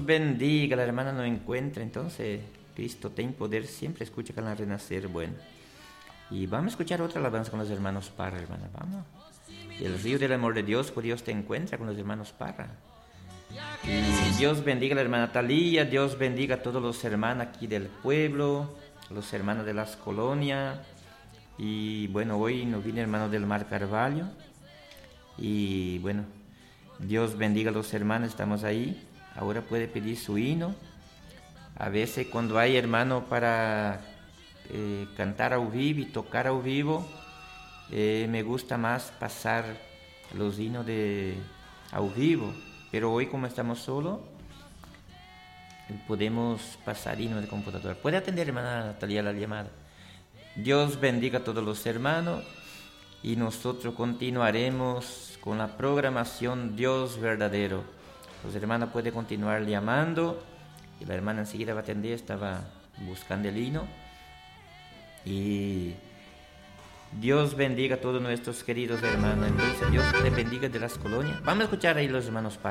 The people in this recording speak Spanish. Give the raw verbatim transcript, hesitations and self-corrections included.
Dios bendiga. La hermana no encuentra, entonces Cristo ten poder. Siempre escucha Canal Renacer. Bueno, y vamos a escuchar otra alabanza con los hermanos Parra, hermana. Vamos. El río del amor de Dios, por Dios te encuentra con los hermanos Parra. Y Dios bendiga a la hermana Talía. Dios bendiga a todos los hermanos aquí del pueblo, los hermanos de las colonias. Y bueno, hoy nos viene hermano del Mar Carvalho. Y bueno, Dios bendiga a los hermanos, estamos ahí. Ahora puede pedir su himno. A veces cuando hay hermano para eh, cantar al vivo y tocar al vivo, eh, me gusta más pasar los himnos de al vivo. Pero hoy como estamos solos, podemos pasar himnos de computadora. ¿Puede atender, hermana Natalia, la llamada? Dios bendiga a todos los hermanos y nosotros continuaremos con la programación Dios verdadero. Los hermanos pueden continuar llamando y la hermana enseguida va a atender, estaba buscando el himno. Y Dios bendiga a todos nuestros queridos hermanos. Entonces Dios te bendiga de las colonias. Vamos a escuchar ahí los hermanos.